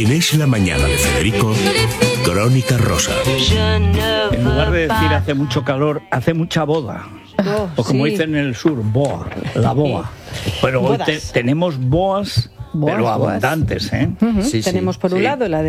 En Es la Mañana de Federico, Crónica Rosa. En lugar de decir hace mucho calor, hace mucha boda. O como dicen en el sur, boa, la boa. Pero hoy tenemos boas, pero abundantes, ¿eh? Tenemos por un lado la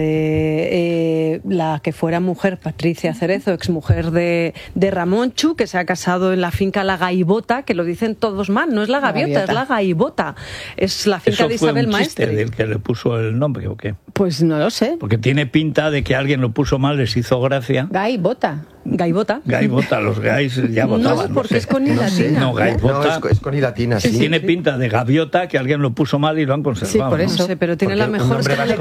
de la que fuera mujer, Patricia Cerezo, exmujer de Ramón Chu, que se ha casado en la finca La Gaivota, que lo dicen todos mal, no es La Gaviota, es La Gaivota. Es la finca de Isabel Maestre. ¿Eso fue un chiste del que le puso el nombre o qué? Pues no lo sé. Porque tiene pinta de que alguien lo puso mal, les hizo gracia. Gaivota. Gaivota, los gays ya votaban. No, porque es con I latina. No, Gaivota. No, es con I latina, sí. Tiene pinta de gaviota, que alguien lo puso mal y lo han conservado. Sí, por eso. No sé, pero tiene la mejor...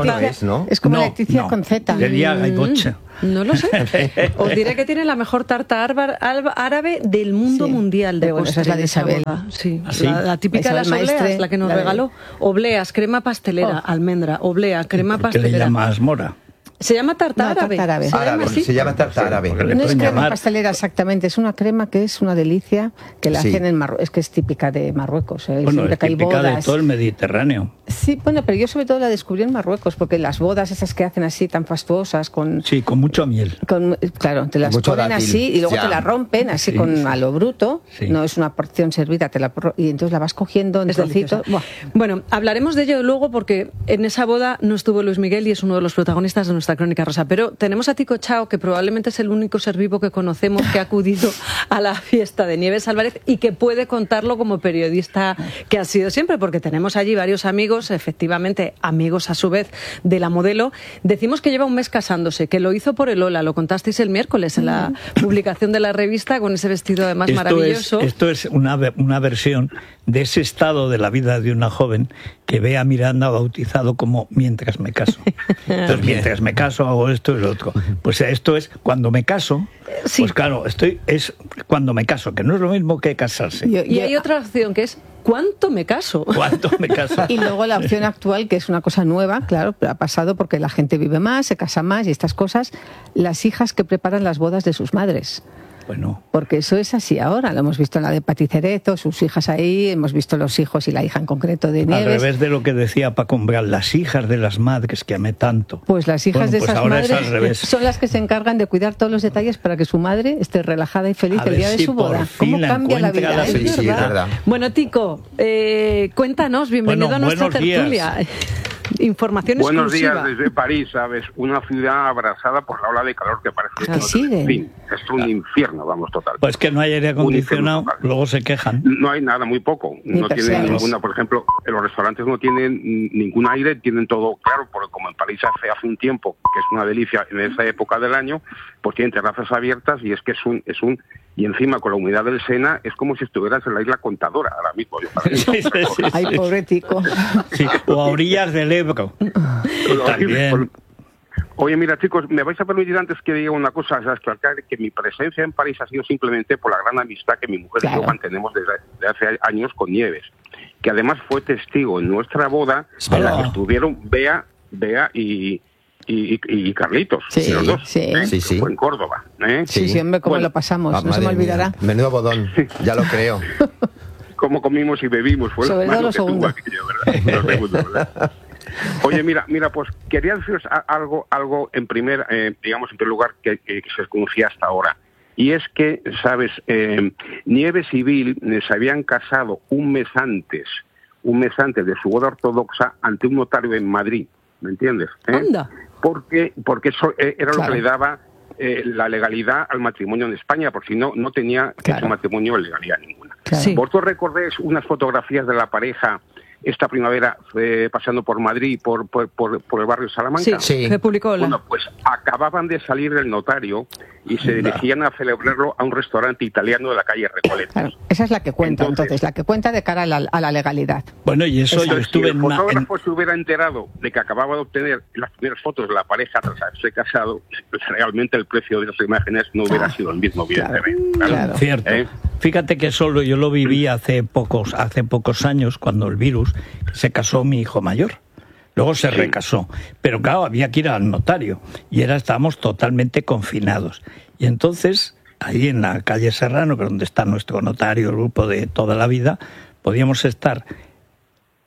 Es como Leticia con Z. Sería Gaivocha. No lo sé. Os diré que tiene la mejor tarta árabe del mundo mundial de postre. Esa es la de Isabel. Sí. ¿Así? La típica de las obleas, la que nos regaló. Obleas, crema pastelera, almendra, oblea, crema pastelera. ¿Qué le llamas mora? Se llama tarta árabe. Se llama tarta árabe. No es crema pastelera exactamente, es una crema que es una delicia, que la hacen en Marruecos, es que es típica de Marruecos. Bueno, es típica de todo el Mediterráneo. Sí, bueno, pero yo sobre todo la descubrí en Marruecos, porque las bodas esas que hacen así tan fastuosas, con mucho miel. Claro, te las ponen así y luego te la rompen así a lo bruto, no es una porción servida, y entonces la vas cogiendo en trocitos. Bueno, hablaremos de ello luego, porque en esa boda no estuvo Luis Miguel y es uno de los protagonistas de nuestra Crónica Rosa, pero tenemos a Tico Chao, que probablemente es el único ser vivo que conocemos que ha acudido a la fiesta de Nieves Álvarez y que puede contarlo como periodista que ha sido siempre, porque tenemos allí varios amigos, efectivamente amigos a su vez de la modelo. Decimos que lleva un mes casándose, que lo hizo por el Ola, lo contasteis el miércoles en la publicación de la revista, con ese vestido además maravilloso. Esto es una versión de ese estado de la vida de una joven que ve a Miranda bautizado como mientras me caso. Entonces, mientras me caso hago esto y lo otro. Pues esto es cuando me caso. Pues claro, es cuando me caso, que no es lo mismo que casarse. Y hay otra opción que es ¿cuánto me caso? ¿Cuánto me caso? Y luego la opción actual, que es una cosa nueva, claro, pero ha pasado porque la gente vive más, se casa más y estas cosas, las hijas que preparan las bodas de sus madres. Bueno. Porque eso es así ahora, lo hemos visto en la de Pati Cerezo, sus hijas ahí, hemos visto los hijos y la hija en concreto de Nieves. Al revés de lo que decía Paco Umbral, las hijas de las madres que amé tanto. Pues las hijas de esas madres son las que se encargan de cuidar todos los detalles para que su madre esté relajada y feliz el día de su boda. ¿Cómo cambia la vida? Sí, es verdad. Bueno, Tico, cuéntanos, bienvenido a nuestra tertulia. Información Buenos exclusiva. días desde París, ¿sabes? Una ciudad abrasada por la ola de calor que parece en fin, es un infierno, vamos, total. Pues que no hay aire acondicionado, luego se quejan. No hay nada, muy poco. No tienen ninguna, por ejemplo, los restaurantes no tienen ningún aire, tienen todo claro, porque como en París hace un tiempo, que es una delicia en esa época del año, pues tienen terrazas abiertas y es que es un y encima con la humedad del Sena es como si estuvieras en la isla Contadora ahora mismo. Ay, pobre Tico. Sí, o a orillas del Ebro. También. Oye, mira, chicos, me vais a permitir antes que diga una cosa, que mi presencia en París ha sido simplemente por la gran amistad que mi mujer y yo mantenemos desde hace años con Nieves, que además fue testigo en nuestra boda en la que estuvieron Bea y Carlitos, los dos, sí. fue en Córdoba. Sí, hombre, cómo lo pasamos, no se me olvidará. Menudo bodón, ya lo creo. Cómo comimos y bebimos, fue sobre todo lo segundo. ¿Verdad? Oye, mira, pues quería deciros algo en primer lugar que se conocía hasta ahora. Y es que, ¿sabes? Nieves y Bill se habían casado un mes antes de su boda ortodoxa ante un notario en Madrid, ¿me entiendes? Anda. Porque eso era lo que le daba la legalidad al matrimonio en España, por si no tenía ese matrimonio legalidad ninguna. Sí. ¿Vosotros recordáis unas fotografías de la pareja esta primavera pasando por Madrid, por el barrio Salamanca? Sí, que publicó Ola. Bueno, pues acababan de salir del notario y se dirigían a celebrarlo a un restaurante italiano de la calle Recoleta. Claro, esa es la que cuenta, entonces la que cuenta de cara a la legalidad. Bueno, y eso yo estuve si el fotógrafo se hubiera enterado de que acababa de obtener las primeras fotos de la pareja tras haberse casado, realmente el precio de las imágenes no hubiera sido el mismo, evidentemente. Claro. Cierto. Fíjate que solo yo lo viví hace pocos años, cuando el virus se casó mi hijo mayor. Luego se recasó, pero claro, había que ir al notario y estábamos totalmente confinados. Y entonces, ahí en la calle Serrano, que es donde está nuestro notario, el grupo de toda la vida, podíamos estar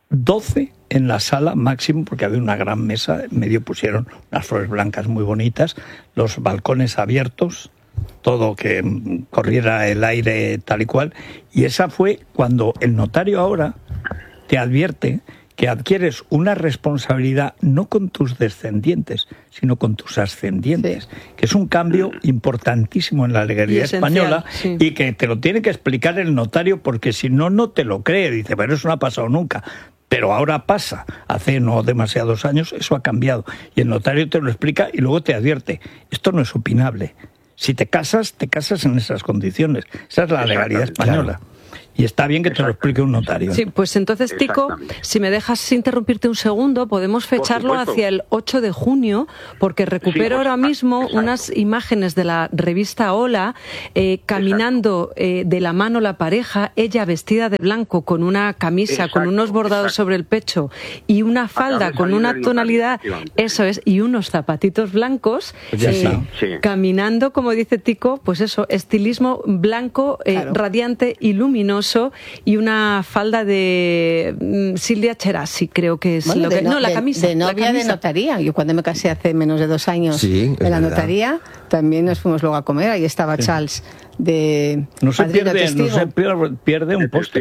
12 en la sala máximo, porque había una gran mesa, en medio pusieron unas flores blancas muy bonitas, los balcones abiertos, todo que corriera el aire tal y cual, y esa fue cuando el notario ahora te advierte que adquieres una responsabilidad no con tus descendientes, sino con tus ascendientes, que es un cambio importantísimo en la legalidad española y que te lo tiene que explicar el notario, porque si no, no te lo cree. Dice, pero eso no ha pasado nunca. Pero ahora pasa, hace no demasiados años eso ha cambiado y el notario te lo explica y luego te advierte, esto no es opinable. Si te casas en esas condiciones. Esa es la legalidad española. Claro. Y está bien que te lo explique un notario. Sí, pues entonces, Tico, si me dejas interrumpirte un segundo, podemos fecharlo hacia el 8 de junio, porque recupero ahora mismo unas imágenes de la revista Hola, caminando de la mano la pareja, ella vestida de blanco con una camisa, con unos bordados sobre el pecho y una falda con una tonalidad, eso es, y unos zapatitos blancos, caminando, como dice Tico, pues eso, estilismo blanco, radiante y luminoso, y una falda de Silvia Cherasi, creo que es lo que... No, la camisa. De novia de notaría. Yo cuando me casé hace menos de 2 años en la notaría, también nos fuimos luego a comer, ahí estaba Charles de no se pierde un póster.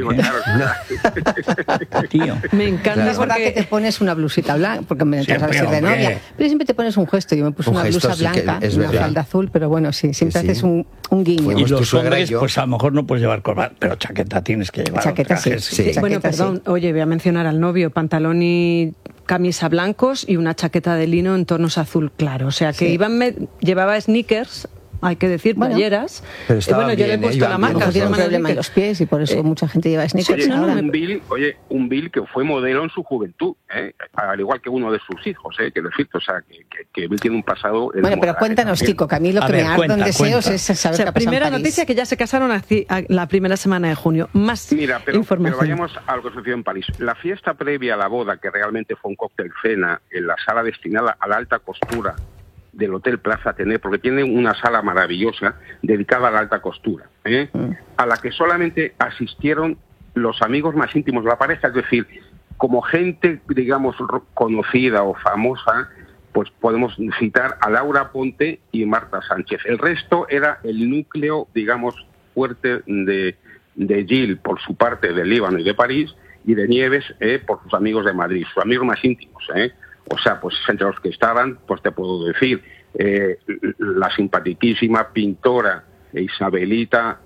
Tío. Me encanta. Es verdad que te pones una blusita blanca, porque me entras a vestir de novia, pero siempre te pones un gesto. Yo me puse una blusa blanca, una falda azul, pero bueno, siempre haces un guiño. Y los hombres, pues a lo mejor no puedes llevar corbata, pero chaqueta tienes que llevar. Chaqueta sí. Bueno, perdón, oye, voy a mencionar al novio, pantalón y camisa blancos y una chaqueta de lino en tonos azul claro. O sea que llevaba sneakers, hay que decir, playeras. Bueno, yo le he puesto la marca. Tiene un problema en los pies y por eso mucha gente lleva sneakers. Un Bill que fue modelo en su juventud, al igual que uno de sus hijos, que decirte, o sea, que Bill tiene un pasado... Bueno, pero cuéntanos, Tico, que a mí lo que me arde en deseos es saber qué ha pasado primera noticia, que ya se casaron la primera semana de junio. Más información. Pero vayamos a lo que sucedió en París. La fiesta previa a la boda, que realmente fue un cóctel cena en la sala destinada a la alta costura del Hotel Plaza Athénée, porque tiene una sala maravillosa dedicada a la alta costura, a la que solamente asistieron los amigos más íntimos de la pareja, es decir, como gente, digamos, conocida o famosa, pues podemos citar a Laura Ponte y Marta Sánchez. El resto era el núcleo, digamos, fuerte de Gilles, por su parte, de Líbano y de París, y de Nieves, por sus amigos de Madrid, sus amigos más íntimos, O sea, pues entre los que estaban, pues te puedo decir, la simpaticísima pintora Isabelita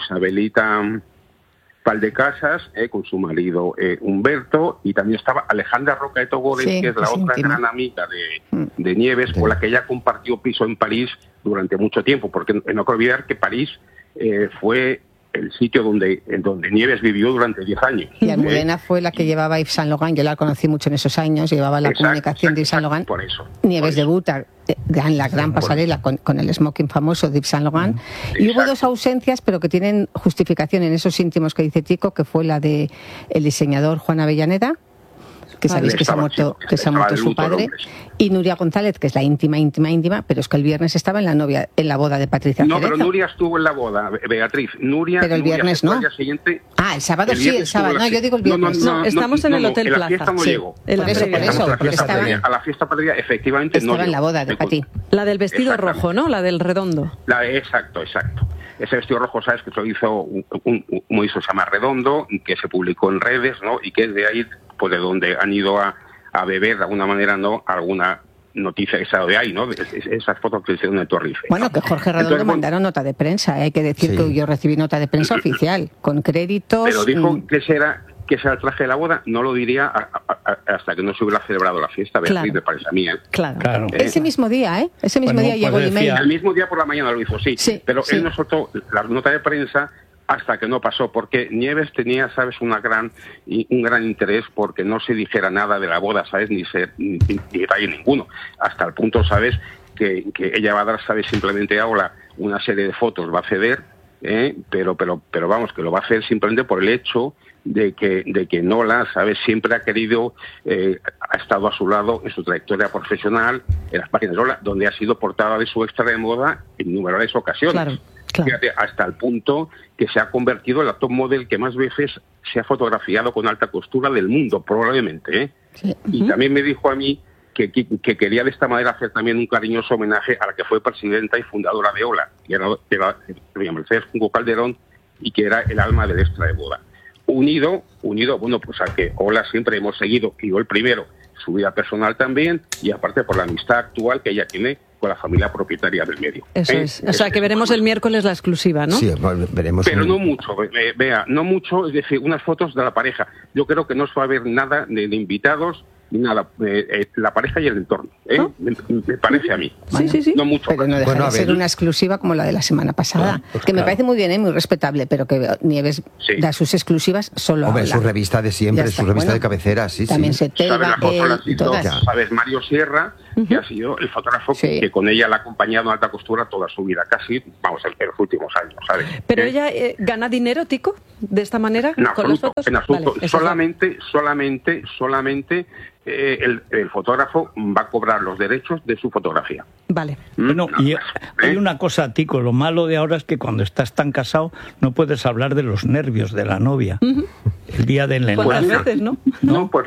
Valdecasas, con su marido Humberto, y también estaba Alejandra Roca de Togores, que es la otra gran amiga de Nieves, con la que ella compartió piso en París durante mucho tiempo, porque no hay que olvidar que París fue el sitio donde Nieves vivió durante 10 años. Y Almudena fue la que llevaba Yves Saint Laurent, yo la conocí mucho en esos años, llevaba la comunicación de Yves Saint Laurent. Por eso. Nieves debuta en la gran pasarela con el smoking famoso de Yves Saint Laurent. Y hubo 2 ausencias, pero que tienen justificación en esos íntimos que dice Tico, que fue la de el diseñador Juan Avellaneda, que sabéis que se ha muerto su padre, y Nuria González, que es la íntima, pero es que el viernes estaba en la boda de Patricia Cerezo. No, pero Nuria estuvo en la boda, Beatriz. Pero el viernes no. El sábado el sábado. No, yo digo el viernes. No, estamos en el Hotel Plaza. La fiesta no llegó. A la fiesta previa, efectivamente, no estaba en la boda de Pati. La del vestido rojo, ¿no? La del redondo. Exacto. Ese vestido rojo, sabes que se hizo se llama Redondo, que se publicó en redes, ¿no? Y que es de ahí, pues de donde han ido a beber de alguna manera, ¿no? Alguna noticia que salió de ahí, ¿no? Esas fotos que hicieron de Torrife. Bueno, que Jorge Redondo mandaron nota de prensa, hay que decir que yo recibí nota de prensa oficial, con créditos. Pero dijo que será el traje de la boda, no lo diría hasta que no se hubiera celebrado la fiesta, Beatriz, me parece a mí. Claro. Ese mismo día, Ese mismo día llegó el email. El mismo día por la mañana lo hizo, pero él no soltó la nota de prensa hasta que no pasó, porque Nieves tenía, ¿sabes?, un gran interés porque no se dijera nada de la boda, ¿sabes?, ni detalle ninguno, hasta el punto, ¿sabes?, que ella va a dar, ¿sabes?, simplemente ahora una serie de fotos, va a ceder, pero vamos, que lo va a hacer simplemente por el hecho de que Nola, ¿sabes?, siempre ha querido, ha estado a su lado en su trayectoria profesional, en las páginas de Nola, donde ha sido portada de su extra de moda en innumerables ocasiones. Claro. Fíjate, hasta el punto que se ha convertido en la top model que más veces se ha fotografiado con alta costura del mundo, probablemente. Sí. Y también me dijo a mí que quería de esta manera hacer también un cariñoso homenaje a la que fue presidenta y fundadora de OLA, que era doña Mercedes Junco Calderón, y que era el alma del extra de boda. Unido, bueno, pues a que OLA siempre hemos seguido, y yo el primero, su vida personal también, y aparte por la amistad actual que ella tiene con la familia propietaria del medio. Eso es. O sea, que veremos el miércoles la exclusiva, ¿no? Sí, veremos. Pero no mucho, vea, no mucho, es decir, unas fotos de la pareja. Yo creo que no se va a ver nada de invitados, ni nada, la pareja y el entorno, ¿No? me parece a mí. Sí, sí, sí. No mucho. Pero no deja de ser una exclusiva como la de la semana pasada, pues que me parece muy bien, muy respetable, pero que Nieves da sus exclusivas solo Hombre, habla. su revista de siempre, su revista de cabecera, sí, también sí. Setelva, y todas. ¿Sabes? Mario Sierra, que ha sido el fotógrafo que con ella la ha acompañado en alta costura toda su vida, casi, vamos, en los últimos años, ¿sabes? Pero ella gana dinero, Tico, de esta manera, en con las fotos. En absoluto. Vale, solamente el fotógrafo va a cobrar los derechos de su fotografía. Vale. Bueno, y hay una cosa, Tico, lo malo de ahora es que cuando estás tan casado no puedes hablar de los nervios de la novia. El día del enlace. ¿Cuántas veces, no? No, pues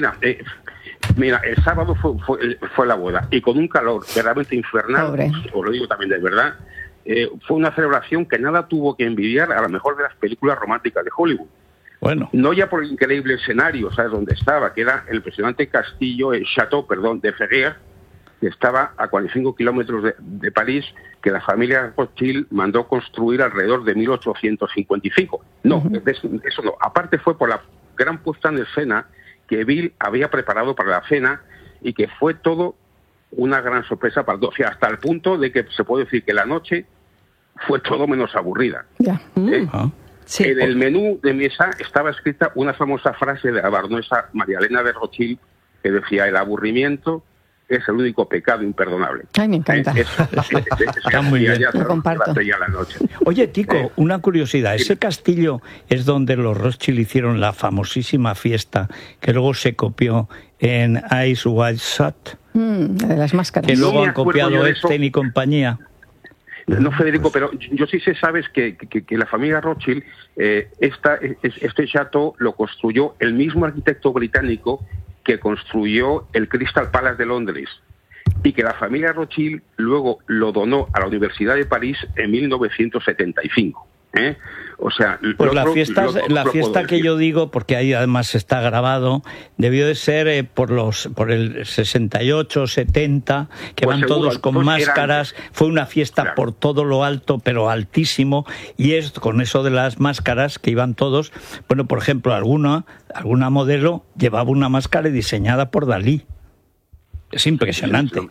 mira, el sábado fue la boda, y con un calor verdaderamente infernal, os lo digo también de verdad, fue una celebración que nada tuvo que envidiar a la mejor de las películas románticas de Hollywood. Bueno. No ya por el increíble escenario, ¿sabes dónde estaba? Que era el impresionante castillo, el Château, de Ferrières, que estaba a 45 kilómetros de París, que la familia Rothschild mandó construir alrededor de 1855. No, eso no. Aparte fue por la gran puesta en escena que Bill había preparado para la cena, y que fue todo una gran sorpresa para todos, hasta el punto de que se puede decir que la noche fue todo menos aburrida. Ya. Sí. En el menú de mesa estaba escrita una famosa frase de la baronesa María Elena de Rothschild, que decía: el aburrimiento es el único pecado imperdonable. Ay, me encanta. Está muy bien. Lo comparto. La noche. Oye, Tico, una curiosidad. ¿Ese castillo es donde los Rothschild hicieron la famosísima fiesta que luego se copió en Eyes Wide Shut? La de las máscaras. Que luego han copiado Epstein y compañía. No, Federico, pero yo sí sé, sabes, que la familia Rothschild, este chateau lo construyó el mismo arquitecto británico que construyó el Crystal Palace de Londres, y que la familia Rothschild luego lo donó a la Universidad de París en 1975. O sea, pues la fiesta que yo digo, porque ahí además está grabado, debió de ser por el 68, 70, que pues van seguro, todos con máscaras. Fue una fiesta por todo lo alto, pero altísimo, y es con eso de las máscaras que iban todos. Bueno, por ejemplo, alguna modelo llevaba una máscara diseñada por Dalí. Es impresionante.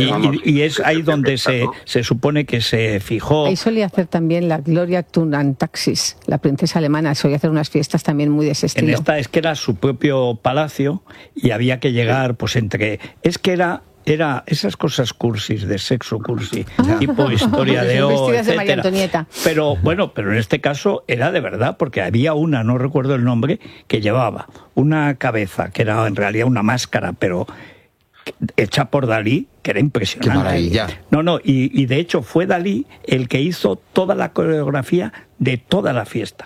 Y es ahí donde se supone que se fijó. Ahí solía hacer también la Gloria Tunantaxis, la princesa alemana, solía hacer unas fiestas también muy de ese estilo. En esta es que era su propio palacio y había que llegar pues entre... Es que era esas cosas cursis, de sexo cursi, tipo historia de O, etcétera. Pero en este caso era de verdad, porque había una, no recuerdo el nombre, que llevaba una cabeza, que era en realidad una máscara, pero hecha por Dalí, que era impresionante. ¡Qué maravilla! Y de hecho fue Dalí el que hizo toda la coreografía de toda la fiesta.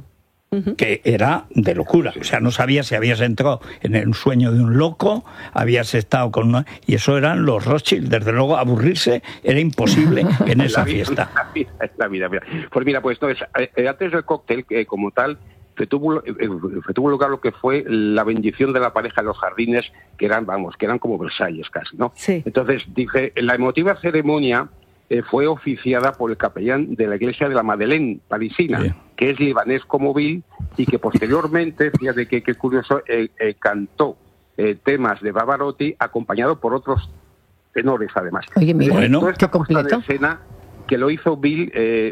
Que era de locura, o sea, no sabías si habías entrado en el sueño de un loco, habías estado con una... Y eso eran los Rothschild, desde luego aburrirse era imposible en esa fiesta. La vida. Pues mira, pues entonces, antes del cóctel, como tal, tuvo lugar lo que fue la bendición de la pareja en los jardines, que eran como Versalles casi, ¿no? Sí. Entonces, dije, la emotiva ceremonia fue oficiada por el capellán de la iglesia de la Madeleine parisina, que es libanés como Bill, y que posteriormente, fíjate qué curioso, cantó temas de Pavarotti acompañado por otros tenores además. Oye, mira, qué completo. De escena que lo hizo Bill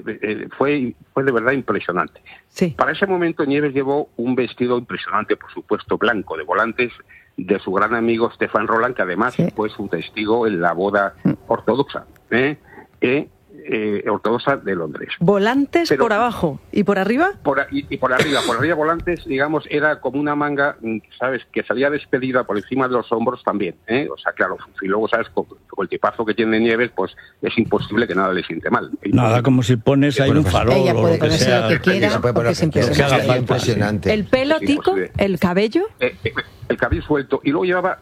fue de verdad impresionante. Sí. Para ese momento Nieves llevó un vestido impresionante, por supuesto, blanco, de volantes, de su gran amigo Stefan Roland, que además fue su testigo en la boda ortodoxa. ortodoxa de Londres. ¿Volantes por abajo y por arriba? Por arriba volantes, digamos, era como una manga, ¿sabes?, que salía despedida por encima de los hombros también, ¿eh? O sea, claro, y luego, ¿sabes?, con el tipazo que tiene Nieves, pues es imposible que nada le siente mal. Nada, como si pones ahí un farol ella o puede lo que ponerse sea. lo que quiera, porque es impresionante. ¿El pelo, Tico? ¿El cabello? El cabello suelto. Y luego llevaba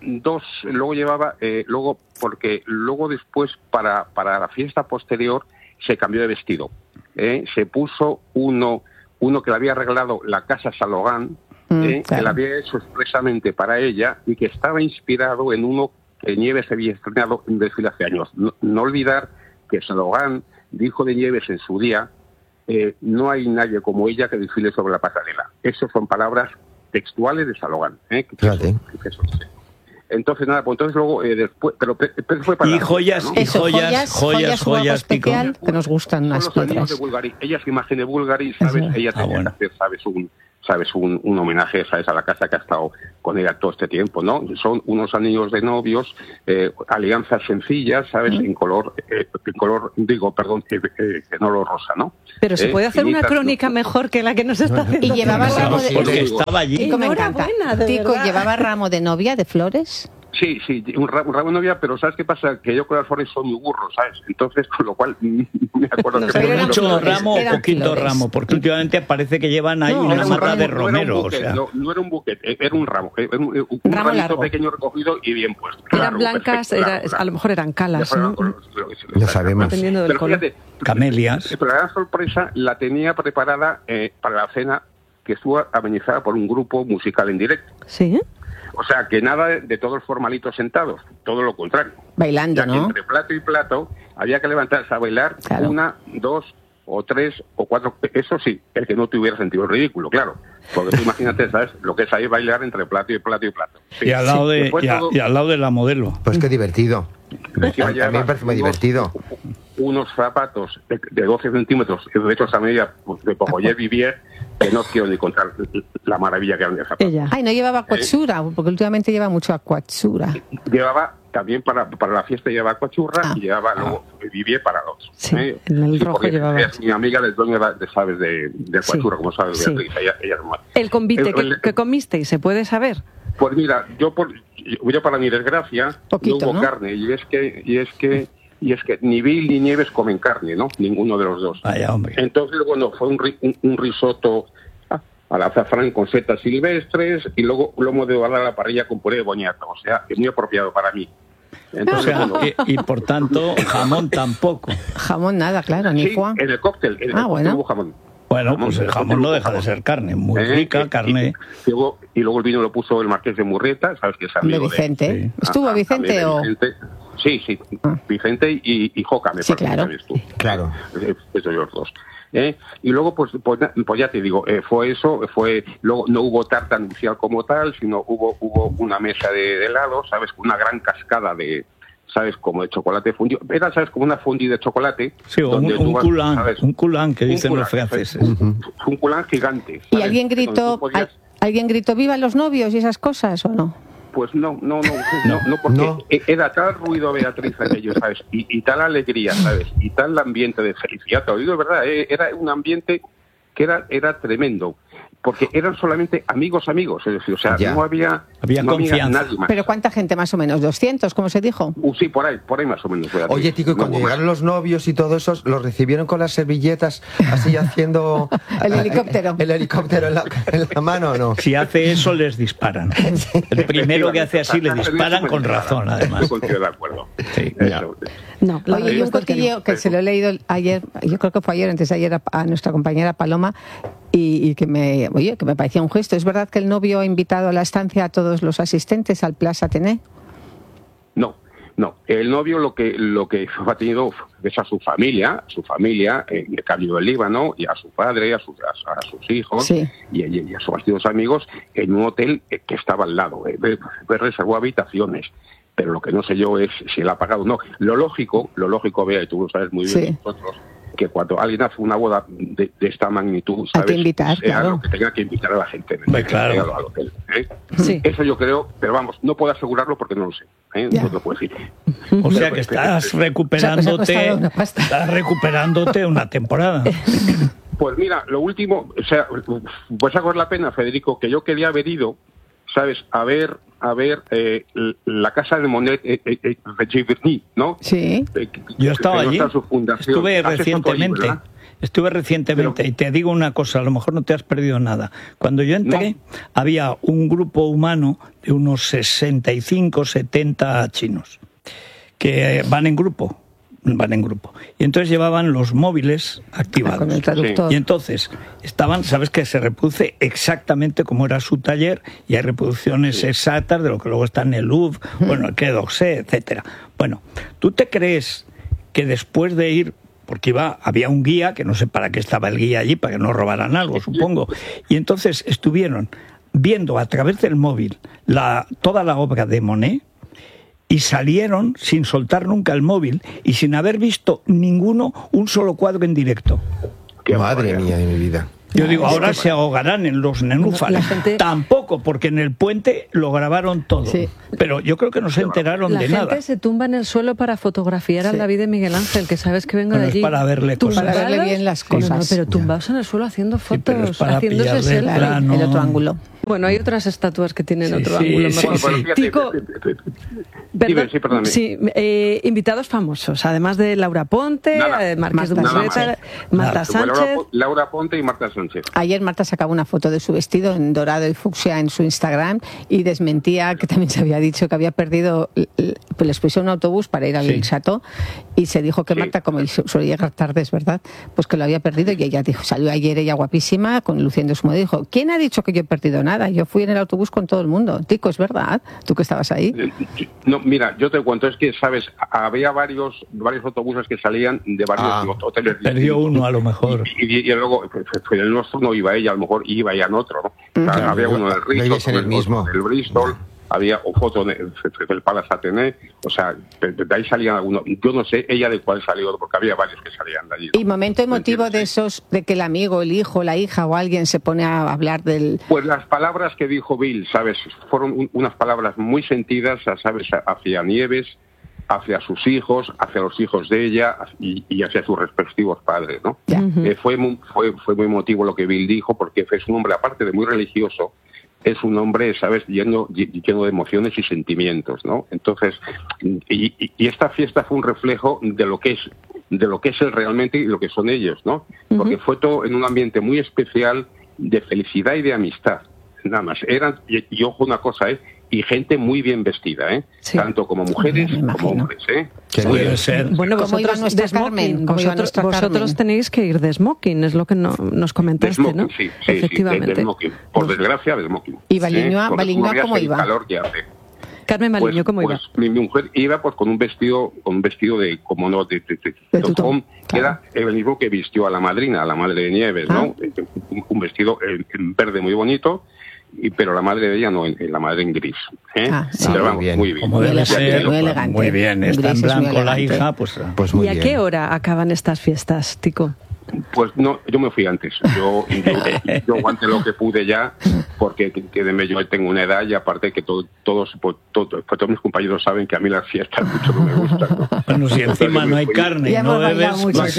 porque luego después, para la fiesta posterior, se cambió de vestido. Se puso uno que le había arreglado la casa Salogán, que le había hecho expresamente para ella y que estaba inspirado en uno que Nieves había estrenado en desfile hace años. No olvidar que Salogán dijo de Nieves en su día, no hay nadie como ella que desfile sobre la pasarela. Esas son palabras textuales de Salogán. Entonces, nada, pues entonces luego, después, pero fue para... Y joyas, ¿no? joyas, Tico. Que nos gustan unas piedras. De Bulgari. Ella es imagen de Bulgari, ¿sabes? Ella tenía que hacer, un homenaje, ¿sabes?, a la casa que ha estado con ella todo este tiempo, ¿no? Son unos anillos de novios, alianzas sencillas, ¿sabes?, en color, fenolo rosa, ¿no? Pero se puede hacer una crónica mejor que la que nos está haciendo. Y llevaba ramo de... Porque estaba allí. Tico, me encanta. Tico, ¿llevaba ramo de novia, de flores? Sí, un ramo de novia, pero ¿sabes qué pasa? Que yo con las flores soy muy burro, ¿sabes? Entonces, con lo cual, me acuerdo No, que... pero eran Mucho flores, ramo o eran poquito flores. ramo, porque últimamente parece que llevan ahí una mata de romero, o sea... No era un buquet, era un ramo, un Ramo ramito largo. pequeño recogido y bien puesto. Eran blancas, a lo mejor eran calas, ¿no? No sabemos. Dependiendo del Pero color. fíjate, Camelias. pero la gran sorpresa la tenía preparada para la cena que estuvo amenizada por un grupo musical en directo. ¿Sí? O sea, que nada de todos formalitos sentados, todo lo contrario. Bailando, Ya que ¿no? entre plato y plato había que levantarse a bailar, Claro. 1, 2 o 3 o 4. Eso sí, el que no te hubiera sentido ridículo, claro. Porque tú imagínate, ¿sabes?, lo que es ahí bailar entre plato y plato y plato. Sí. Y al lado de, Después todo- y al lado de la modelo. Pues qué divertido. A mí me parece muy divertido. Unos zapatos de 12 centímetros, hechos a medida de Pogoyer Vivier, que no quiero ni contar la maravilla que eran de zapatos. Ella. Ay, no llevaba coatsura, porque últimamente lleva mucho coatsura. Llevaba también para la fiesta, llevaba coachurra y llevaba luego Vivier para los. Sí, en el rojo porque llevaba. es mi amiga del dueño ¿sabes?, de coachurra, como sabes, Sí. Beatriz. Ella es muy- El convite, ¿qué comisteis? ¿Se puede saber? Pues mira, yo para mi desgracia Poquito, no hubo ¿no? carne y es que ni Bill ni Nieves comen carne, ¿no? Ninguno de los dos. Vaya, hombre. Entonces, bueno, fue un risotto al azafrán con setas silvestres y luego lomo de bala a la parrilla con puré de boñato. O sea, es muy apropiado para mí. O Entonces, sea, bueno, y por tanto, jamón tampoco. Jamón nada, claro, ni sí, Juan. en el cóctel, bueno. hubo jamón. Bueno, pues el jamón no deja de ser carne, muy rica, carne. Y luego el vino lo puso el marqués de Murrieta, ¿sabes?, que es De amigo Vicente. Sí. ¿Estuvo Vicente de o...? Vicente. Sí, Ah. Vicente y Joca, me Sí, parece claro. que eres tú. Claro. Esos los dos. Y luego, pues ya te digo, fue eso, luego no hubo tarta nupcial como tal, sino hubo una mesa de helado, ¿sabes?, una gran cascada de, ¿sabes?, como de chocolate fundido. Era, ¿sabes?, como una fondue de chocolate. Sí, o donde tú un vas, culán, ¿sabes? un culán que Un dicen los culán, franceses. Un culán gigante. ¿Y ¿sabes? alguien Donde gritó, tú podías- alguien gritó viva los novios y esas cosas o no? Pues no, porque No. era tal ruido, Beatriz, aquello, ¿sabes? Y tal alegría, ¿sabes? Y tal ambiente de felicidad, te lo digo de verdad, era un ambiente que era tremendo, porque eran solamente amigos, es decir, o sea, Ya. no había confianza. nadie más. ¿Pero cuánta gente más o menos? ¿200, como se dijo? Sí, por ahí más o menos. Beatriz. Oye, Tico, y No cuando hubo más. llegaron los novios y todo eso, los recibieron con las servilletas, así haciendo... El helicóptero. ¿El helicóptero en la mano o no? Si hace eso, les disparan. El primero que hace así, le disparan con razón, además. Estoy contigo de acuerdo. Sí, Eso. No, la Oye, y un respuesta es que no. cotilleo que se lo he leído ayer, yo creo que fue ayer, antes de ayer, a nuestra compañera Paloma, y que me parecía un gesto. ¿Es verdad que el novio ha invitado a la estancia a todos los asistentes al Plaza Athénée? No. El novio lo que ha tenido es a su familia, que ha vivido en Líbano, y a su padre, a sus hijos, Sí. y a sus bastantes amigos, en un hotel que estaba al lado. Reservó habitaciones, pero lo que no sé yo es si él ha pagado o no. Lo lógico, Bea, y tú lo sabes muy bien, Sí. nosotros, que cuando alguien hace una boda de esta magnitud, ¿sabes? Hay que invitar, claro. Lo que tenga que invitar a la gente claro. al hotel, ¿eh? Sí. Eso yo creo, pero vamos, no puedo asegurarlo porque no lo sé, ¿eh? No lo puedo decir. O sea que estás recuperándote, una pasta. estás recuperándote una temporada. Pues mira, lo último, o sea, pues hago la pena, Federico, que yo quería haber ido, ¿sabes? A ver la casa de Monet de Giverny, ¿no? Sí. Yo estaba allí, estuve recientemente Pero, y te digo una cosa, a lo mejor no te has perdido nada. Cuando yo entré, había un grupo humano de unos 65, 70 chinos que van en grupo. Y entonces llevaban los móviles activados. Con el traductor. Y entonces estaban, sabes que se reproduce exactamente como era su taller, y hay reproducciones exactas de lo que luego está en el Louvre, bueno, el Quai d'Orsay, etcétera. Bueno, ¿tú te crees que después de ir, porque había un guía, que no sé para qué estaba el guía allí, para que no robaran algo, supongo, y entonces estuvieron viendo a través del móvil toda la obra de Monet, y salieron sin soltar nunca el móvil y sin haber visto un solo cuadro en directo? Madre mía de mi vida. Yo digo, ahora se ahogarán en los nenúfares. Tampoco, porque en el puente lo grabaron todo. Sí. Pero yo creo que no se enteraron de nada. La gente se tumba en el suelo para fotografiar al David de Miguel Ángel, que sabes que vengo de allí. Es para verle cosas. Para verle bien las cosas. No, pero tumbados en el suelo haciendo fotos, haciéndose selfie. El otro ángulo. Bueno, hay otras estatuas que tienen otro ángulo. Tico, invitados famosos, además de Laura Ponte, Marqués de Urseta, Marta Sánchez. Laura Ponte y Marta Sánchez. Ayer Marta sacaba una foto de su vestido en dorado y fucsia en su Instagram y desmentía que también se había dicho que había perdido, pues les puso un autobús para ir al Chateau y se dijo que Marta, como suele llegar tarde, es verdad, pues que lo había perdido, y ella dijo, salió ayer ella guapísima, luciendo su moda, y dijo, ¿quién ha dicho que yo he perdido nada? Yo fui en el autobús con todo el mundo. Tico, ¿es verdad? ¿Tú que estabas ahí? No, mira, yo te cuento, es que, ¿sabes? Había varios autobuses que salían de varios hoteles. Perdió uno, a lo mejor. Y luego, en el nuestro no iba ella, a lo mejor iba ella en otro, ¿no? O sea, había uno del Bristol, del Bristol, había foto del Palace Athénée, o sea, de ahí salían algunos. Yo no sé ella de cuál salió, porque había varios que salían de allí, ¿no? ¿Y momento emotivo de esos, de que el amigo, el hijo, la hija o alguien se pone a hablar del...? Pues las palabras que dijo Bill, ¿sabes? Fueron unas palabras muy sentidas, ¿sabes? Hacia Nieves, hacia sus hijos, hacia los hijos de ella y hacia sus respectivos padres, ¿no? Fue muy emotivo lo que Bill dijo, porque es un hombre, aparte de muy religioso, es un hombre, ¿sabes?, lleno de emociones y sentimientos, ¿no? Entonces, y esta fiesta fue un reflejo de lo que es él realmente y lo que son ellos, ¿no? Porque fue todo en un ambiente muy especial de felicidad y de amistad, nada más. Eran, y ojo una cosa, y gente muy bien vestida, sí. Tanto como mujeres como hombres, Puede ser. Bueno, vosotros de smoking, vosotros tenéis que ir de smoking, es lo que nos comentaste, smoking, ¿no? Sí, efectivamente. De smoking. Por desgracia, de smoking. ¿Y Baliñoa cómo iba? Calor que hace. Carmen Baliño, ¿cómo iba? Pues mi mujer iba pues con un vestido de como no de tutón, que era el mismo que vistió a la madrina, a la madre de Nieves, ¿no? Un vestido en verde muy bonito. Pero la madre de ella no, la madre en gris. Sí. Pero vamos, muy bien. Como debe ser, muy elegante. Muy bien, está en blanco la hija, pues muy bien. ¿Y a qué hora acaban estas fiestas, Tico? Pues no, yo me fui antes. Yo aguanté lo que pude ya, porque yo tengo una edad y aparte que todos mis compañeros saben que a mí las fiestas mucho no me gustan, ¿no? Bueno, si encima no hay carne y no bebes,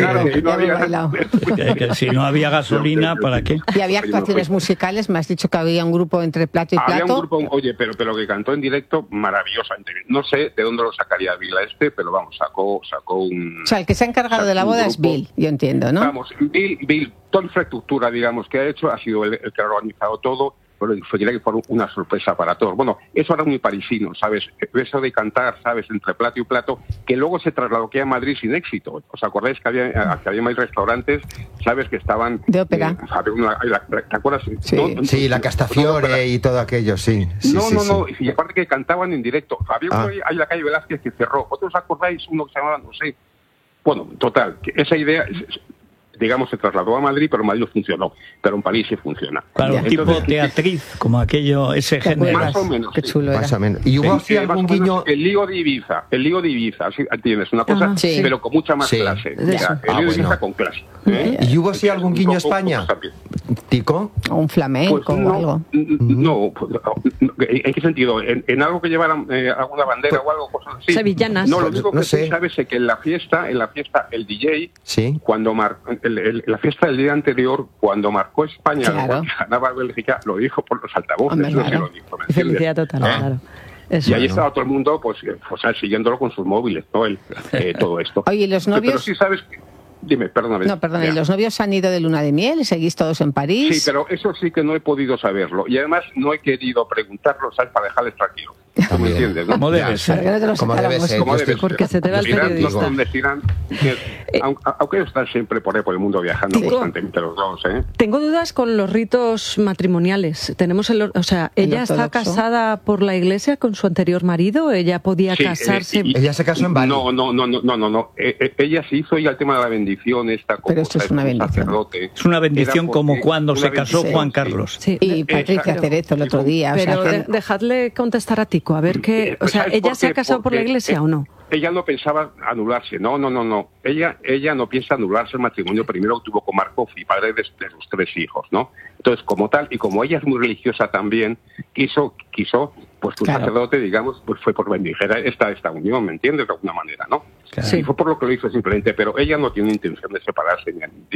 que si no había gasolina, ¿para qué? Y había actuaciones musicales, me has dicho que había un grupo entre plato y plato. Había un grupo, oye, pero que cantó en directo maravillosamente. No sé de dónde lo sacaría Bill pero vamos, sacó un... O sea, el que se ha encargado de la boda es Bill, yo entiendo, ¿no? Vamos, Bill, toda la infraestructura, digamos, que ha hecho, ha sido el que ha organizado todo, pero que fue una sorpresa para todos. Bueno, eso era muy parisino, ¿sabes? Eso de cantar, ¿sabes?, entre plato y plato, que luego se trasladó aquí a Madrid sin éxito. ¿Os acordáis que había más restaurantes, ¿sabes?, que estaban... De ópera. ¿Te acuerdas? Sí, ¿no? Sí, la Castafiore y todo aquello, sí. No, y aparte que cantaban en directo. Había uno ahí en la calle Velázquez que cerró. ¿Otros acordáis? Uno que se llamaba, no sé... Bueno, total, que esa idea... digamos, se trasladó a Madrid, pero en Madrid no funcionó, pero en París sí funciona. Claro, Entonces, tipo teatriz, como aquello, ese género. Más o menos. Qué chulo era. Más o menos. ¿Y hubo así algún guiño? El lío de Ibiza, ¿sí? Tienes una cosa, Ajá, sí. pero con mucha más Sí. clase. De eso. El lío de Ibiza bueno. con clase. ¿Y hubo así algún guiño a Un poco, España? también. ¿Tico? O un flamenco Pues o algo. no, ¿en qué sentido? ¿En algo que llevaran alguna bandera o algo? Cosas así? Sevillanas. No, lo único que No sí sé. sabes es que en la fiesta, el DJ, Sí. cuando la fiesta del día anterior, cuando marcó España, Claro. cuando ganaba Bélgica, lo dijo por los altavoces. Hombre, no sé claro. lo dijo, ¿me entiendes? Felicidad total, Ah. claro. Eso. Y ahí estaba todo el mundo, pues, o sea, siguiéndolo con sus móviles, ¿no? Todo esto. Oye, ¿y los Pero novios? sí sabes que... Dime, perdóname. No, perdón, Ya. ¿y los novios han ido de luna de miel? ¿Seguís todos en París? Sí, pero eso sí que no he podido saberlo. Y además no he querido preguntarlo, ¿sabes? Para dejarles tranquilos. ¿Tú me También. entiendes? ¿no? Como debe Ya, ser. Para que no te lo Como debe sacáramos. ser. Como Yo debe estoy- ser. Porque se te va el Dirán, periodista. donde dirán, aunque están siempre por ahí por el mundo viajando Tico. constantemente los dos, ¿eh? Tengo dudas con los ritos matrimoniales. Tenemos o sea, El ella está ortodoxo. casada por la iglesia con su anterior marido. Ella podía Sí, casarse. Ella se casó en Bali. No. Ella se hizo ya el tema de la bendición esta como Pero esto es una como bendición. sacerdote. Es una bendición Era como porque- cuando una se casó bendición, Juan sí. Carlos. Sí. Y Patricia Exacto. Cerezo el otro día. o sea, Pero que- dejadle contestar a Tico, a ver qué. O sea, ¿Sabes ¿ella por se ha qué? casado por la Porque, iglesia o no? Ella no pensaba anularse, no. Ella no piensa anularse el matrimonio primero que tuvo con Marco y padre de sus 3 hijos, ¿no? Entonces, como tal, y como ella es muy religiosa también, quiso pues que un Claro. sacerdote, digamos, pues fue por bendijera esta unión, ¿me entiendes? De alguna manera, ¿no? Claro. Sí. Y fue por lo que lo hizo simplemente, pero ella no tiene intención de separarse,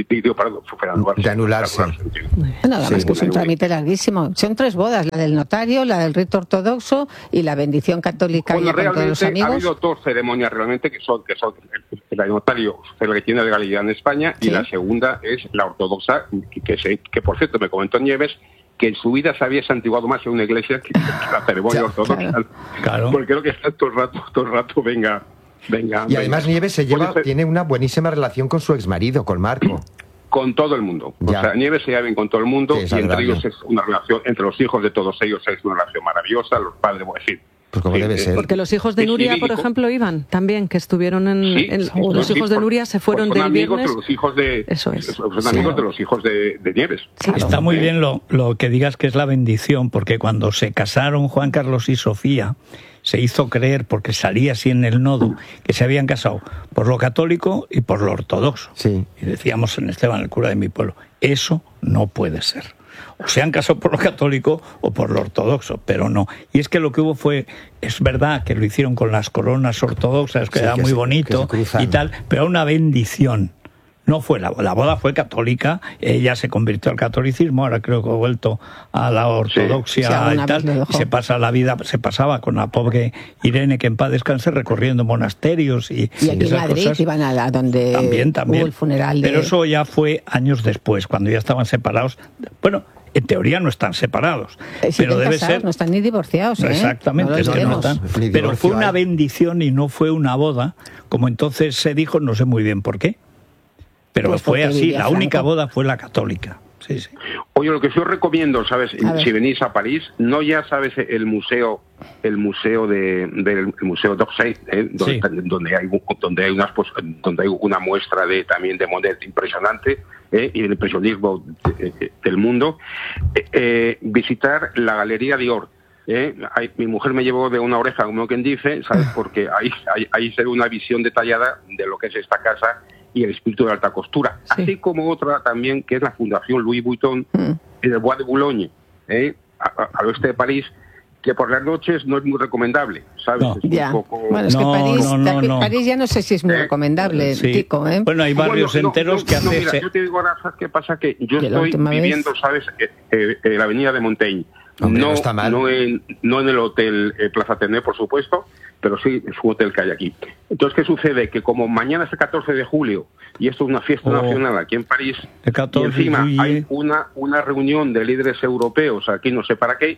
De anularse. Bueno, además Sí, que es un muy trámite larguísimo. Son 3 bodas, la del notario, la del rito ortodoxo y la bendición católica Bueno, ya con todos los realmente ha amigos. habido 2 ceremonias realmente que son el notario, la que tiene legalidad en España, Sí. y la segunda es la ortodoxa, que por cierto me comentó Nieves que en su vida se había santiguado más en una iglesia que la ceremonia Ya, ortodoxa. Claro. Porque creo que está todo el rato, venga. Y además Nieves tiene una buenísima relación con su exmarido, con Marco. Con todo el mundo. Ya. O sea, Nieves se lleva bien con todo el mundo, Sí, es y entre agradable. ellos es una relación, entre los hijos de todos ellos es una relación maravillosa, los padres, voy a decir. Pues como debe ser. Porque los hijos de Es Nuria, por idílico. ejemplo, iban también, que estuvieron Sí, los sí, hijos de Nuria se fueron son del amigos viernes. de los hijos de Eso es. son amigos de los hijos de Nieves. Está muy bien lo que digas que es la bendición, porque cuando se casaron Juan Carlos y Sofía, se hizo creer, porque salía así en el nodo, que se habían casado por lo católico y por lo ortodoxo. Sí. Y decíamos en Esteban, el cura de mi pueblo, eso no puede ser. O se han casado por lo católico o por lo ortodoxo, pero no. Y es que lo que hubo fue, es verdad que lo hicieron con las coronas ortodoxas, que Sí, era que muy se bonito cruzan. y tal, pero una bendición. No fue la boda fue católica, ella se convirtió al catolicismo, ahora creo que ha vuelto a la ortodoxia Sí, alguna y vez tal, lo dejó. y se pasaba con la pobre Irene, que en paz descanse, recorriendo monasterios y Y aquí en esas Madrid cosas. iban a donde También. hubo el funeral de... Pero eso ya fue años después, cuando ya estaban separados. Bueno, en teoría no están separados, pero siguen debe casados, ser... no están ni divorciados, ¿eh? Exactamente, No lo es que no olvidemos. están. Ni Pero divorcio fue una hay. bendición y no fue una boda, como entonces se dijo, no sé muy bien por qué. Pero Pues fue porque así, vivía la única Franco. boda fue la católica. Sí, sí. Oye, lo que yo os recomiendo, ¿sabes? A ver. Si venís a París, no ya sabes el museo del museo d'Orsay, Sí. donde hay una muestra también de Monet impresionante, y del impresionismo del mundo. Visitar la Galería Dior. Mi mujer me llevó de una oreja, como quien dice, ¿sabes? Porque ahí se ve una visión detallada de lo que es esta casa y el espíritu de alta costura, Sí. así como otra también que es la Fundación Louis Vuitton en el Bois de Boulogne, al oeste de París, que por las noches no es muy recomendable, ¿sabes? No. Es un Ya. poco... Bueno, es que No, París, no. París ya no sé si es muy recomendable, Sí. Tico, ¿eh? Bueno, hay barrios Bueno, enteros que hacen... mira, yo te digo ahora, ¿sabes qué pasa? Que yo Que la estoy última vez- viviendo, ¿sabes? En la avenida de Montaigne. Hombre, no está mal. No en el hotel Plaza Athénée, por supuesto, pero sí es un hotel que hay aquí. Entonces, ¿qué sucede? Que como mañana es el 14 de julio y esto es una fiesta nacional aquí en París, El 14 y encima de julio. hay una reunión de líderes europeos, aquí no sé para qué,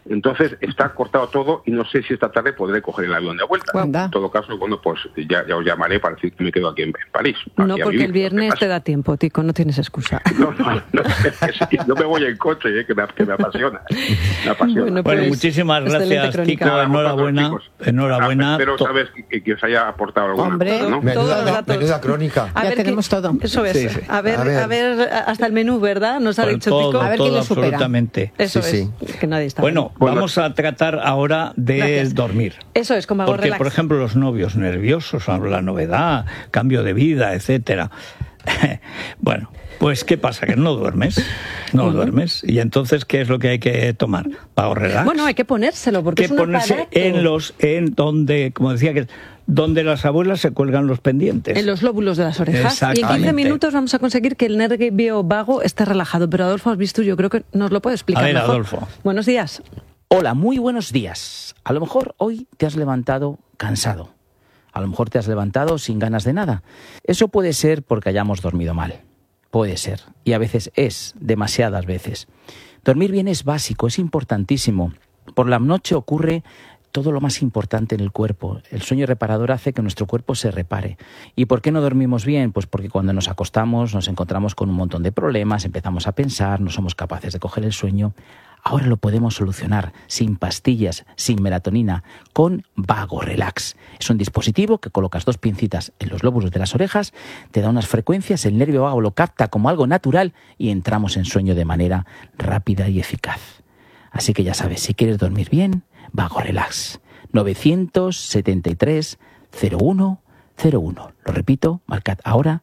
Entonces está cortado todo y no sé si esta tarde podré coger el avión de vuelta. Anda. En todo caso, bueno, pues ya os llamaré para decir que me quedo aquí en París. No, aquí a porque vivir. el viernes te da tiempo, Tico, no tienes excusa. No me voy en coche, que me apasiona. Me apasiona. Bueno, muchísimas gracias, Tico. Enhorabuena. Espero saber que os haya aportado algo. Hombre, ¿no? Menuda crónica. A Ya ver tenemos todo. Eso es. Sí, sí. A ver, hasta el menú, ¿verdad? Nos ha Con dicho todo, Tico. A ver quién todo, lo supera. absolutamente. Eso Sí, es. Que nadie está. Bueno, vamos a tratar ahora de Gracias. dormir. Eso es, como hago Porque, relax. por ejemplo, los novios nerviosos, la novedad, cambio de vida, etcétera. Bueno, pues ¿qué pasa? Que no duermes. No duermes. Y entonces, ¿qué es lo que hay que tomar? Para relax. Bueno, hay que ponérselo porque que es un ponerse aparato. en donde, como decía, que donde las abuelas se cuelgan los pendientes. En los lóbulos de las orejas. Y en 15 Exactamente. minutos vamos a conseguir que el nervio vago esté relajado. Pero Adolfo, has visto, yo creo que nos lo puede explicar A ver, mejor. Adolfo. Buenos días. Hola, muy buenos días. A lo mejor hoy te has levantado cansado. A lo mejor te has levantado sin ganas de nada. Eso puede ser porque hayamos dormido mal. Puede ser. Y a veces es, demasiadas veces. Dormir bien es básico, es importantísimo. Por la noche ocurre todo lo más importante en el cuerpo. El sueño reparador hace que nuestro cuerpo se repare. ¿Y por qué no dormimos bien? Pues porque cuando nos acostamos nos encontramos con un montón de problemas, empezamos a pensar, no somos capaces de coger el sueño. Ahora lo podemos solucionar sin pastillas, sin melatonina, con Vago Relax. Es un dispositivo que colocas 2 pincitas en los lóbulos de las orejas, te da unas frecuencias, el nervio vago lo capta como algo natural y entramos en sueño de manera rápida y eficaz. Así que ya sabes, si quieres dormir bien, Vago Relax. 973 01 01. Lo repito, marcad ahora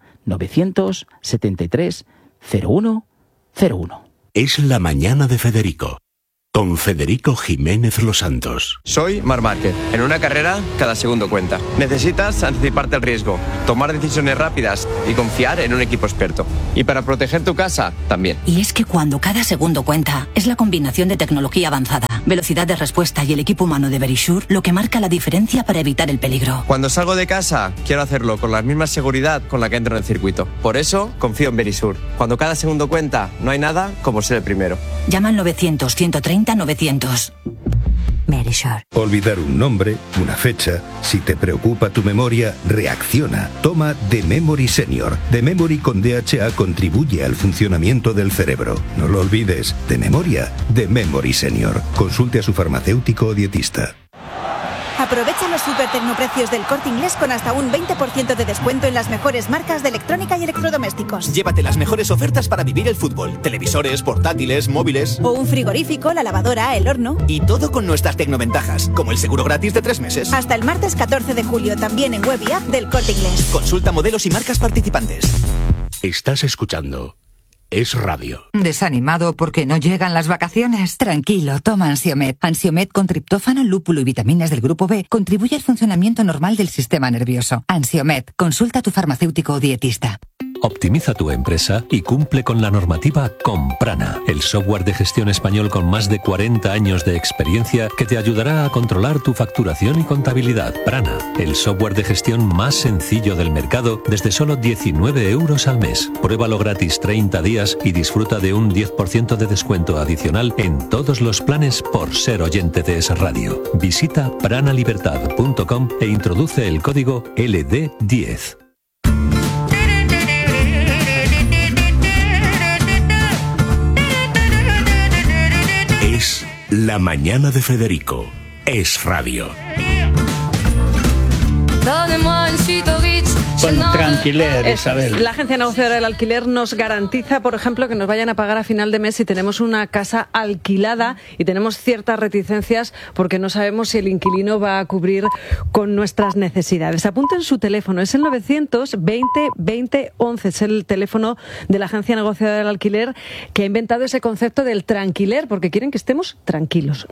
973 01 01. Es la mañana de Federico, con Federico Jiménez Los Santos. Soy Marc Márquez. En una carrera, cada segundo cuenta. Necesitas anticiparte al riesgo, tomar decisiones rápidas y confiar en un equipo experto. Y para proteger tu casa, también. Y es que cuando cada segundo cuenta, es la combinación de tecnología avanzada, velocidad de respuesta y el equipo humano de Verisure lo que marca la diferencia para evitar el peligro. Cuando salgo de casa, quiero hacerlo con la misma seguridad con la que entro en el circuito. Por eso, confío en Verisure. Cuando cada segundo cuenta, no hay nada como ser el primero. Llama al 900-130-900. Verisure. Olvidar un nombre, una fecha. Si te preocupa tu memoria, reacciona. Toma The Memory Senior. The Memory con DHA contribuye al funcionamiento del cerebro. No lo olvides. De memoria, The Memory Senior. Consulte a su farmacéutico o dietista. Aprovecha los super tecnoprecios del Corte Inglés con hasta un 20% de descuento en las mejores marcas de electrónica y electrodomésticos. Llévate las mejores ofertas para vivir el fútbol. Televisores, portátiles, móviles. O un frigorífico, la lavadora, el horno. Y todo con nuestras tecnoventajas, como el seguro gratis de 3 meses. Hasta el martes 14 de julio, también en web y app del Corte Inglés. Consulta modelos y marcas participantes. Estás escuchando Es Radio. ¿Desanimado porque no llegan las vacaciones? Tranquilo, toma Ansiomed. Ansiomed con triptófano, lúpulo y vitaminas del grupo B contribuye al funcionamiento normal del sistema nervioso. Ansiomed, consulta a tu farmacéutico o dietista. Optimiza tu empresa y cumple con la normativa con Prana, el software de gestión español con más de 40 años de experiencia que te ayudará a controlar tu facturación y contabilidad. Prana, el software de gestión más sencillo del mercado desde solo 19 euros al mes. Pruébalo gratis 30 días y disfruta de un 10% de descuento adicional en todos los planes por ser oyente de Es Radio. Visita pranalibertad.com e introduce el código LD10. Es la mañana de Federico. Es Radio. Con Tranquiler, Isabel. La agencia negociadora del alquiler nos garantiza, por ejemplo, que nos vayan a pagar a final de mes si tenemos una casa alquilada y tenemos ciertas reticencias porque no sabemos si el inquilino va a cubrir con nuestras necesidades. Apunten su teléfono, es el 920-2011, es el teléfono de la agencia negociadora del alquiler que ha inventado ese concepto del tranquiler porque quieren que estemos tranquilos.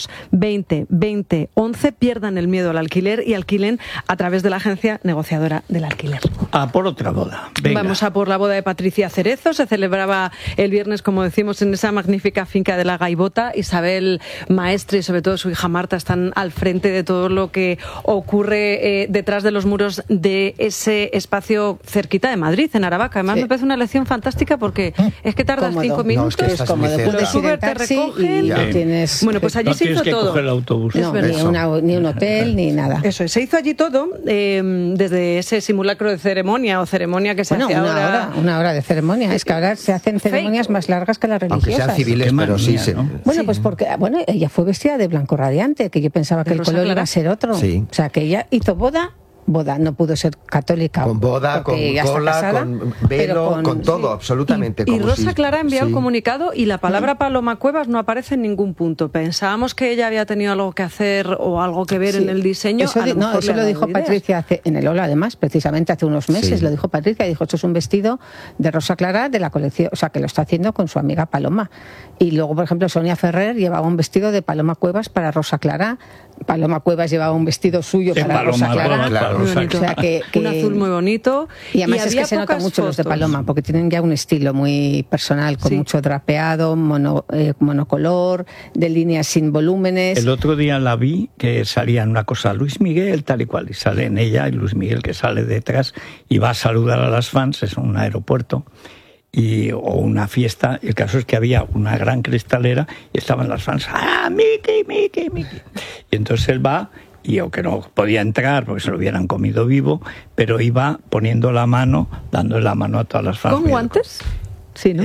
920-2011, pierdan el miedo al alquiler y alquilen a través de la agencia negociadora del alquiler. A por otra boda. Venga. Vamos a por la boda de Patricia Cerezo. Se celebraba el viernes, como decimos, en esa magnífica finca de la Gaivota. Isabel Maestre y sobre todo su hija Marta están al frente de todo lo que ocurre detrás de los muros de ese espacio cerquita de Madrid, en Aravaca. Además, me parece una elección fantástica porque es que tardas 5 minutos. No, es que cómodo. Puedes subir, te recogen. Tienes, bueno, pues allí se hizo todo. Coger el autobús. No, ni un hotel, ni nada. Eso es, se hizo allí todo, desde ese simulacro de ceremonia o ceremonia que se hace ahora. Una hora de ceremonia. Es que ahora se hacen ceremonias más largas que las religiosas. Aunque sean civiles, pero sí. Bueno, pues porque ella fue vestida de blanco radiante, que yo pensaba que el color iba a ser otro. Sí. O sea, que ella hizo boda, no pudo ser católica. Con boda, con cola, casada, con velo, con todo, absolutamente. Y Rosa Clara ha enviado un comunicado y la palabra Paloma Cuevas no aparece en ningún punto. Pensábamos que ella había tenido algo que hacer o algo que ver en el diseño. Eso lo dijo Patricia en el Hola, además, precisamente hace unos meses. Lo dijo Patricia, dijo, esto es un vestido de Rosa Clara de la colección, o sea, que lo está haciendo con su amiga Paloma. Y luego, por ejemplo, Sonia Ferrer llevaba un vestido de Paloma Cuevas para Rosa Clara. Paloma Cuevas llevaba un vestido suyo para Rosa Clara. Claro. Muy bonito. O sea, que un azul muy bonito. Y además es que se nota mucho los de Paloma, porque tienen ya un estilo muy personal, con mucho drapeado, monocolor, de líneas sin volúmenes. El otro día la vi que salía en una cosa Luis Miguel, tal y cual, y sale en ella, y Luis Miguel que sale detrás y va a saludar a las fans, es un aeropuerto. O una fiesta, el caso es que había una gran cristalera y estaban las fans, Mickey. Y entonces él va, y aunque no podía entrar porque se lo hubieran comido vivo, pero iba poniendo la mano, dándole la mano a todas las fans. ¿Con guantes? Sí, ¿no?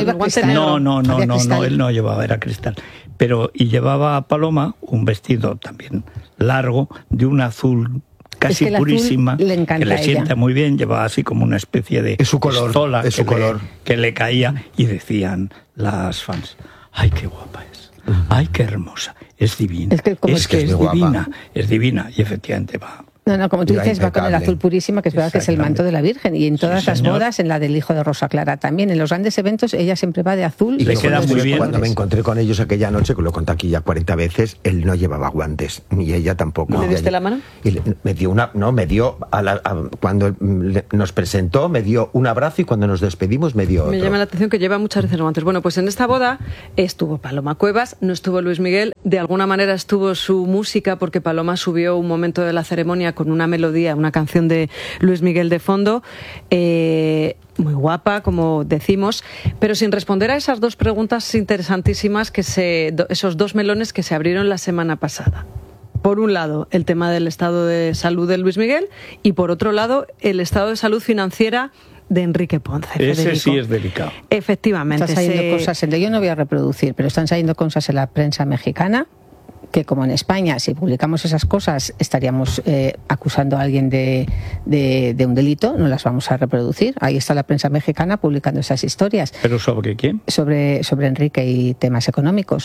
No, él no llevaba, era cristal. Y llevaba a Paloma un vestido también largo, de un azul casi purísima, que le sienta muy bien, llevaba así como una especie de estola que le caía, y decían las fans, ¡ay, qué guapa es! ¡Ay, qué hermosa! Es divina. Es divina, es divina, y efectivamente va. No, como tú dices, va con el azul purísima, que es verdad que es el manto de la Virgen. Y en todas las bodas, en la del hijo de Rosa Clara también, en los grandes eventos, ella siempre va de azul. Y le queda muy bien. Cuando me encontré con ellos aquella noche, que lo conté aquí ya 40 veces, él no llevaba guantes, ni ella tampoco. ¿Le diste la mano? Y me dio cuando nos presentó, me dio un abrazo, y cuando nos despedimos me dio otro. Me llama la atención que lleva muchas veces guantes. Bueno, pues en esta boda estuvo Paloma Cuevas, no estuvo Luis Miguel, de alguna manera estuvo su música, porque Paloma subió un momento de la ceremonia con una melodía, una canción de Luis Miguel de fondo, muy guapa, como decimos, pero sin responder a esas dos preguntas interesantísimas, esos dos melones que se abrieron la semana pasada. Por un lado, el tema del estado de salud de Luis Miguel, y por otro lado, el estado de salud financiera de Enrique Ponce. Ese Federico. sí es delicado. Efectivamente. Están saliendo cosas, yo no voy a reproducir, pero están saliendo cosas en la prensa mexicana, que como en España, si publicamos esas cosas, estaríamos acusando a alguien de un delito, no las vamos a reproducir. Ahí está la prensa mexicana publicando esas historias. ¿Pero sobre quién? Sobre Enrique y temas económicos.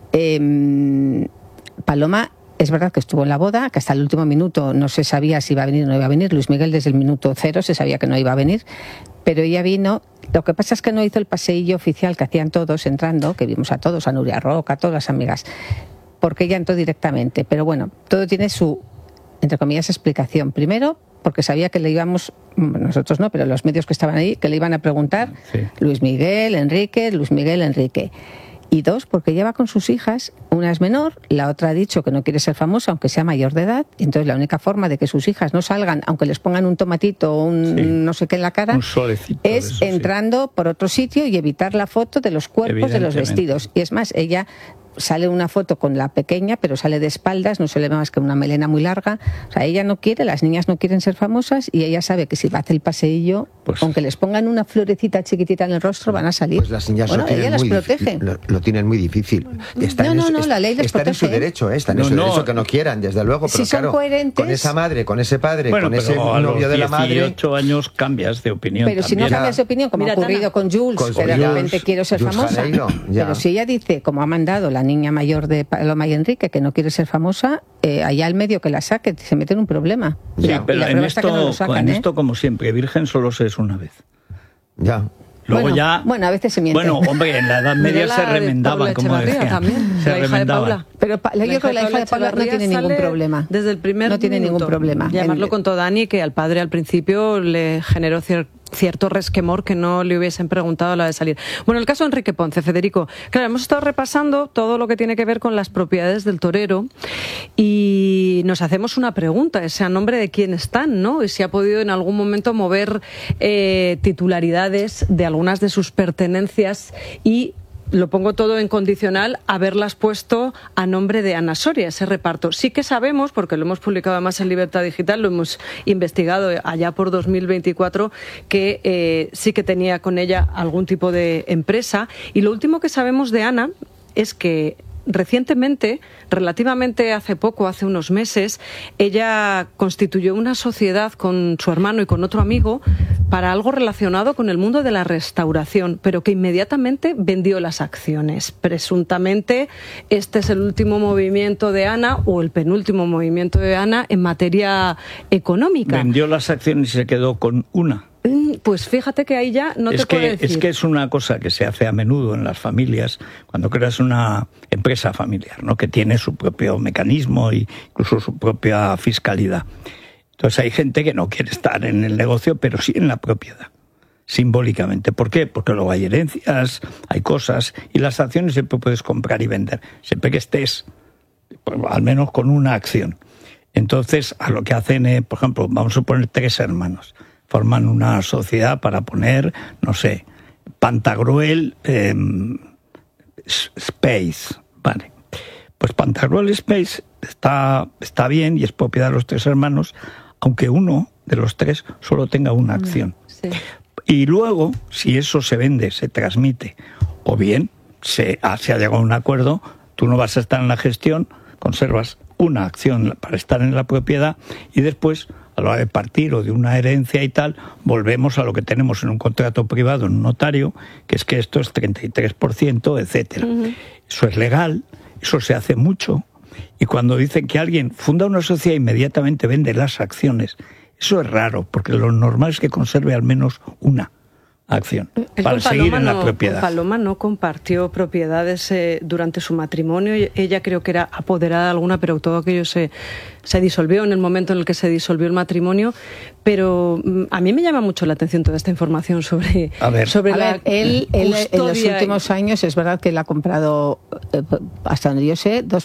Paloma, es verdad que estuvo en la boda, que hasta el último minuto no se sabía si iba a venir o no iba a venir. Luis Miguel desde el minuto 0 se sabía que no iba a venir, pero ella vino. Lo que pasa es que no hizo el paseillo oficial que hacían todos entrando, que vimos a todos, a Nuria Roca, a todas las amigas, porque ella entró directamente. Pero bueno, todo tiene su, entre comillas, explicación. Primero, porque sabía que le íbamos, nosotros no, pero los medios que estaban ahí, que le iban a preguntar Luis Miguel, Enrique. Y dos, porque ella va con sus hijas, una es menor, la otra ha dicho que no quiere ser famosa, aunque sea mayor de edad, y entonces la única forma de que sus hijas no salgan, aunque les pongan un tomatito o no sé qué en la cara, es entrando por otro sitio y evitar la foto de los cuerpos de los vestidos. Y es más, ella sale una foto con la pequeña, pero sale de espaldas, no se le ve más que una melena muy larga. O sea, ella no quiere, las niñas no quieren ser famosas, y ella sabe que si va a hacer el paseillo, aunque les pongan una florecita chiquitita en el rostro, van a salir. Pues las niñas ella las protege. Lo tienen muy difícil. La ley les protege. Está en su derecho, está en su derecho que no quieran, desde luego, pero si son coherentes, con esa madre, con ese padre, con ese novio de la madre. A los 18 años cambias de opinión. Pero si no cambias de opinión, como ha ocurrido con Jules, que de repente quiero ser famosa. Pero si ella dice, como ha mandado la niña mayor de Paloma y Enrique, que no quiere ser famosa, allá al medio que la saque, se mete en un problema. Pero en esto, como siempre, virgen solo se es una vez. Ya. Luego ya... Bueno, a veces se miente. Bueno, hombre, en la Edad Media se remendaban, como decían. También, se la hija de Paula. Pero yo creo que la hija de Paula no tiene ningún problema. Desde el primer No tiene ningún problema. Y además lo contó Dani, que al padre al principio le generó cierto resquemor que no le hubiesen preguntado a la de salir. Bueno, el caso de Enrique Ponce, Federico. Claro, hemos estado repasando todo lo que tiene que ver con las propiedades del torero y nos hacemos una pregunta, es a nombre de quién están, ¿no? Y si ha podido en algún momento mover titularidades de algunas de sus pertenencias y... Lo pongo todo en condicional, haberlas puesto a nombre de Ana Soria, ese reparto. Sí que sabemos, porque lo hemos publicado además en Libertad Digital, lo hemos investigado allá por 2024, que sí que tenía con ella algún tipo de empresa. Y lo último que sabemos de Ana es que recientemente, relativamente hace poco, hace unos meses, ella constituyó una sociedad con su hermano y con otro amigo para algo relacionado con el mundo de la restauración, pero que inmediatamente vendió las acciones. Presuntamente, este es el último movimiento de Ana, o el penúltimo movimiento de Ana, en materia económica. Vendió las acciones y se quedó con una. Pues fíjate que ahí ya no te puedo decir. Es que es una cosa que se hace a menudo en las familias, cuando creas una empresa familiar, ¿no? Que tiene su propio mecanismo e incluso su propia fiscalidad. Entonces hay gente que no quiere estar en el negocio, pero sí en la propiedad, simbólicamente. ¿Por qué? Porque luego hay herencias, hay cosas, y las acciones siempre puedes comprar y vender, siempre que estés, pues, al menos con una acción. Entonces, a lo que hacen, por ejemplo, vamos a poner 3 hermanos, forman una sociedad para poner, no sé, Pantagruel Space, vale. Pues Pantagruel Space está bien y es propiedad de los 3 hermanos, aunque uno de los 3 solo tenga una acción. Sí. Y luego, si eso se vende, se transmite, o bien se ha llegado a un acuerdo, tú no vas a estar en la gestión, conservas una acción para estar en la propiedad y después, a la hora de partir o de una herencia y tal, volvemos a lo que tenemos en un contrato privado, en un notario, que es que esto es 33%, etcétera. Eso es legal, eso se hace mucho, y cuando dicen que alguien funda una sociedad e inmediatamente vende las acciones, eso es raro, porque lo normal es que conserve al menos una acción para seguir en la propiedad. Paloma no compartió propiedades durante su matrimonio. Ella creo que era apoderada de alguna, pero todo aquello se disolvió en el momento en el que se disolvió el matrimonio. Pero a mí me llama mucho la atención toda esta información sobre él en los últimos años es verdad que él ha comprado, hasta donde yo sé, 2